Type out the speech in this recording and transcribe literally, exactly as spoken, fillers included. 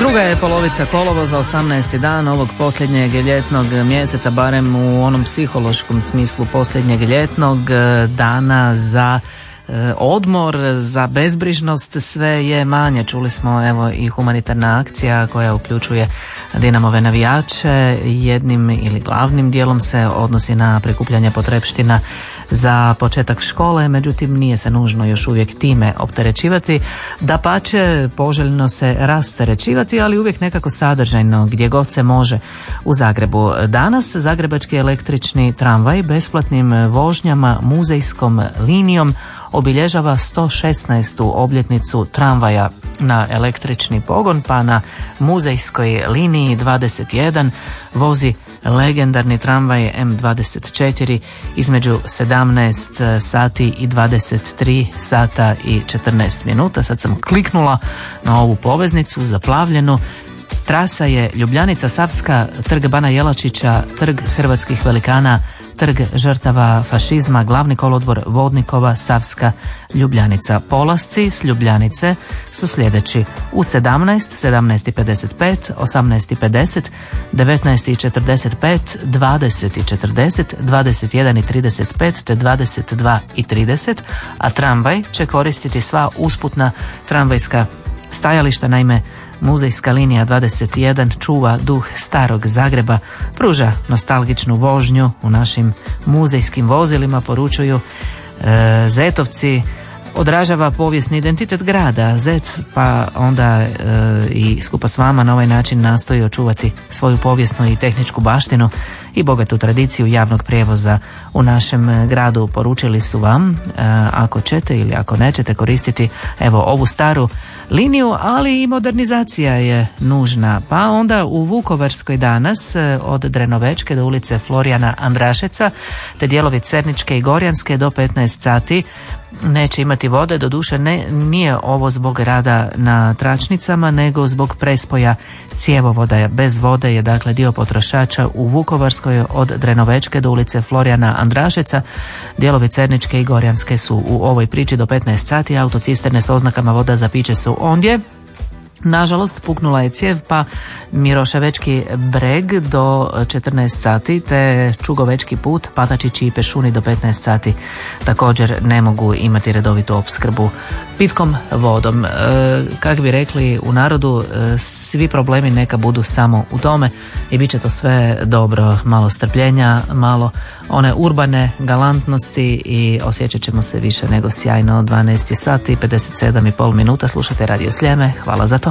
Druga je polovica kolovoza, osamnaesti dan ovog posljednjeg ljetnog mjeseca, barem u onom psihološkom smislu posljednjeg ljetnog dana za odmor, za bezbrižnost. Sve je manje. Čuli smo evo i humanitarna akcija koja uključuje Dinamove navijače. Jednim ili glavnim dijelom se odnosi na prikupljanje potrepština za početak škole, međutim nije se nužno još uvijek time opterećivati. Dapače, poželjno se rasterećivati, ali uvijek nekako sadržajno gdje god se može. U Zagrebu danas zagrebački električni tramvaj besplatnim vožnjama muzejskom linijom obilježava sto šesnaestu obljetnicu tramvaja na električni pogon, pa na muzejskoj liniji dvadeset jedan vozi legendarni tramvaj em dvadeset četiri između sedamnaest sati i dvadeset tri sata i četrnaest minuta. Sad sam kliknula na ovu poveznicu zaplavljenu. Trasa je Ljubljanica Savska, trg Bana Jelačića, trg hrvatskih velikana, trg žrtava fašizma, glavni kolodvor Vodnikova, Savska, Ljubljanica. Polasci s Ljubljanice su sljedeći: u sedamnaest, sedamnaest i pedeset pet, osamnaest i pedeset, devetnaest i četrdeset pet, dvadeset i četrdeset, dvadeset jedan i trideset pet te dvadeset dva i trideset, a tramvaj će koristiti sva usputna tramvajska stajališta. Naime, muzejska linija dvadeset jedan čuva duh starog Zagreba, pruža nostalgičnu vožnju u našim muzejskim vozilima, poručuju e, Zetovci, odražava povijesni identitet grada. Zet pa onda e, i skupa s vama na ovaj način nastoji očuvati svoju povijesnu i tehničku baštinu i bogatu tradiciju javnog prijevoza u našem gradu. Poručili su vam, e, ako ćete ili ako nećete koristiti evo ovu staru liniju, ali i modernizacija je nužna. Pa onda u Vukovarskoj danas od Drenovečke do ulice Florijana Andrašeca te dijelovi Cerničke i Gorjanske do petnaest sati neće imati vode. Doduše ne, nije ovo zbog rada na tračnicama, nego zbog prespoja cjevovoda. Bez vode je dakle dio potrošača u Vukovarskoj od Drenovečke do ulice Florijana Andrašeca. Dijelovi Cerničke i Gorjanske su u ovoj priči do petnaest sati. Autocisterne s oznakama voda za piće su ondje. Nažalost, puknula je cijev, pa Miroševečki breg do četrnaest sati te Čugovečki put, Patačići i Pešuni do petnaest sati također ne mogu imati redovitu opskrbu pitkom vodom. E, kak bi rekli u narodu, e, svi problemi neka budu samo u tome i bit će to sve dobro. Malo strpljenja, malo one urbane galantnosti i osjećat ćemo se više nego sjajno. Dvanaest sati, pedeset sedam i pol minuta, slušate Radio Sljeme, hvala za to.